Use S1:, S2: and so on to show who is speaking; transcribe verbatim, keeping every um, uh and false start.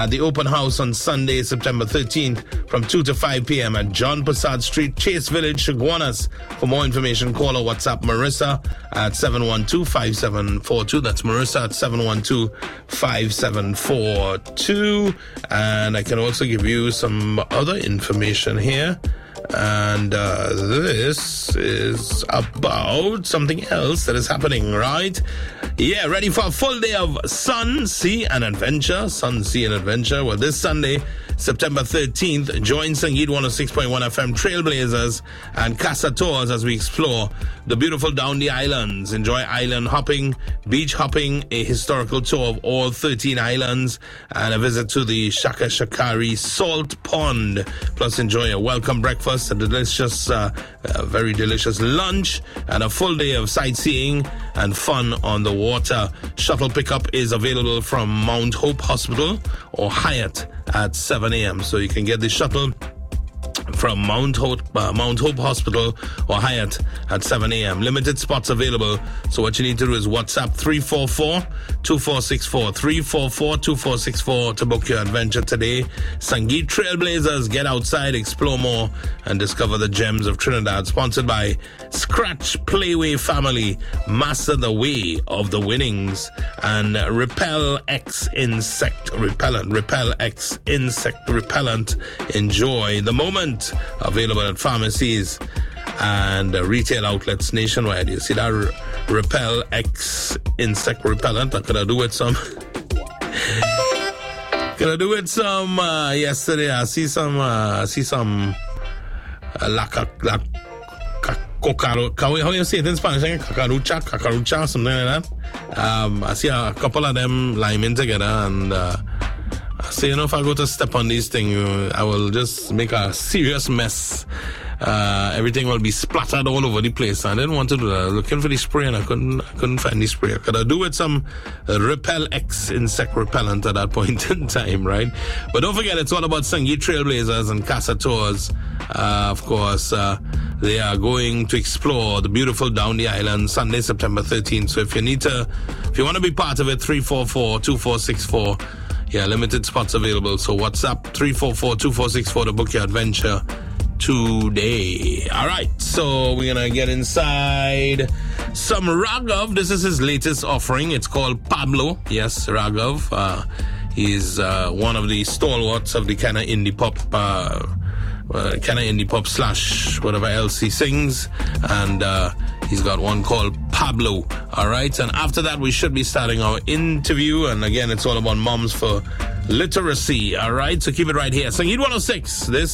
S1: at the open house on Sunday, September thirteenth from two to five p.m. at John Passad Street, Chase Village, Chaguanas. For more information, call or WhatsApp Marissa at seven one two, five seven four two. That's Marissa at seven one two, five seven four two. And I can also give you some other information here. And uh, this is about something else that is happening, right? Yeah, ready for a full day of sun, sea, and adventure. Sun, sea, and adventure. Well, this Sunday, September thirteenth, join Sangeet one oh six point one F M Trailblazers and Casa Tours as we explore the beautiful Downy Islands. Enjoy island hopping, beach hopping, a historical tour of all thirteen islands, and a visit to the Shaka Shakari Salt Pond. Plus, enjoy a welcome breakfast, a delicious, uh, a very delicious lunch, and a full day of sightseeing and fun on the water. Shuttle pickup is available from Mount Hope Hospital or Hyatt at seven a.m. So you can get the shuttle from Mount Hope, uh, Mount Hope Hospital or Hyatt at seven a.m. Limited spots available. So what you need to do is WhatsApp three four four, two four six four, three four four, two four six four to book your adventure today. Sangeet Trailblazers, get outside, explore more, and discover the gems of Trinidad. Sponsored by Scratch Playway Family, Master the Way of the Winnings, and Repel X Insect Repellent. Repel X Insect Repellent. Enjoy the moment. Available at pharmacies and uh, retail outlets nationwide. You see that R- Repel X Insect Repellent? I could I do with some? Could I do with some? Uh, yesterday I see some. Uh, I see some. Uh, la, la, la, Cocaro, how you say it in Spanish? Cacarucha, cacarucha, something like that. Um, I see a couple of them liming together, and uh, I say, you know, if I go to step on these things, I will just make a serious mess. Uh, everything will be splattered all over the place. I didn't want to do that. I was looking for the spray and I couldn't, I couldn't find the spray. Could I do with some uh, Repel X insect repellent at that point in time, right? But don't forget, it's all about Sangeet Trailblazers and Casa Tours. Uh, of course, uh, they are going to explore the beautiful Downy Island Sunday, September thirteenth. So if you need to, if you want to be part of it, three four four, two four six four. Yeah, limited spots available. So WhatsApp three four four, two four six four to book your adventure today. All right, so we're gonna get inside some Raghav. This is his latest offering. It's called Pablo. Yes, Raghav. Uh, he's uh, one of the stalwarts of the kind of indie pop, uh, uh, kind of indie pop slash whatever else he sings, and uh, he's got one called Pablo. All right, and after that we should be starting our interview, and again, it's all about moms for literacy. All right, so keep it right here. Sangeet one oh six. This